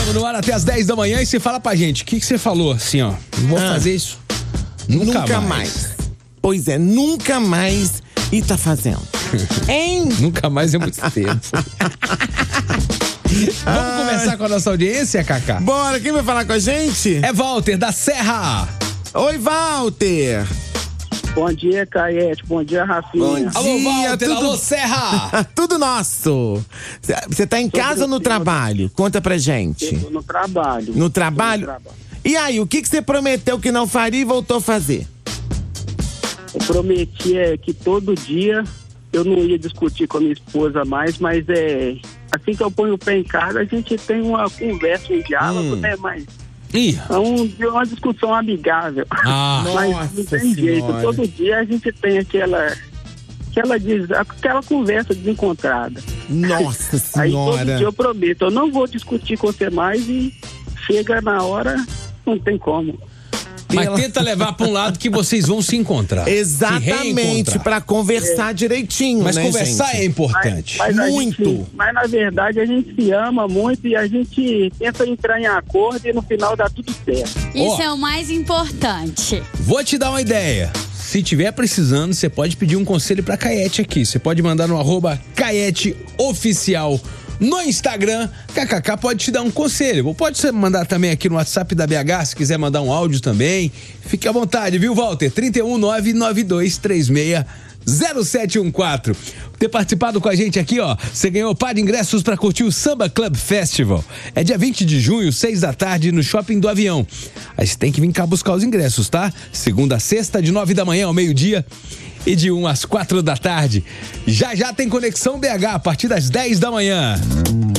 Estamos no ar até as 10 da manhã e você fala pra gente, o que você falou assim, ó, vou fazer isso nunca mais. Pois é, nunca mais e tá fazendo. Hein? Nunca mais é muito tempo. Vamos conversar com a nossa audiência, Cacá? Bora, quem vai falar com a gente? É Walter, da Serra. Oi, Walter. Bom dia, Caete. Bom dia, Rafinha. Bom dia. Alô, Walter, tudo... alô, Serra. Tudo nosso. Você tá em casa ou no trabalho? Conta pra gente. Eu tô no trabalho. No trabalho? E aí, o que você prometeu que não faria e voltou a fazer? Eu prometi que todo dia eu não ia discutir com a minha esposa mais, mas assim que eu ponho o pé em casa, a gente tem uma conversa, um diálogo, né? Mas uma discussão amigável. Mas não tem jeito. Todo dia a gente tem aquela conversa desencontrada. Nossa Senhora. Aí todo dia eu prometo, eu não vou discutir com você mais e chega na hora, não tem como. Mas tenta levar para um lado que vocês vão se encontrar. Exatamente, para conversar direitinho, mas né, conversar gente? é importante. Mas muito. Mas na verdade a gente se ama muito e a gente tenta entrar em acordo e no final dá tudo certo. Isso é o mais importante. Vou te dar uma ideia. Se tiver precisando, você pode pedir um conselho pra Caete aqui. Você pode mandar no @CaeteOficial no Instagram. KKK pode te dar um conselho. Ou pode você mandar também aqui no WhatsApp da BH, se quiser mandar um áudio também. Fique à vontade, viu, Walter? 31992360714. Ter participado com a gente aqui, ó, você ganhou par de ingressos para curtir o Samba Club Festival. É dia 20 de junho, 6 da tarde, no Shopping do Avião. Aí você tem que vir cá buscar os ingressos, tá? Segunda a sexta, de 9 da manhã ao meio-dia e de 1 às 4 da tarde. Já tem Conexão BH a partir das 10 da manhã.